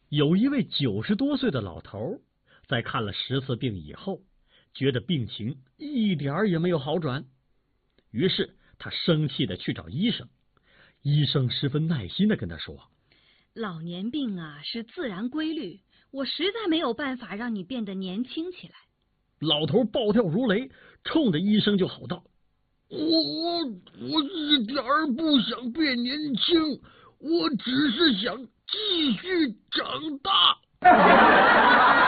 有一位90多岁的老头，在看了10次病以后，觉得病情一点也没有好转，于是他生气的去找医生。医生十分耐心的跟他说： 老年病啊是自然规律，我实在没有办法让你变得年轻起来。 老头暴跳如雷，冲着医生就吼道：我一点儿不想变年轻，我只是想继续长大。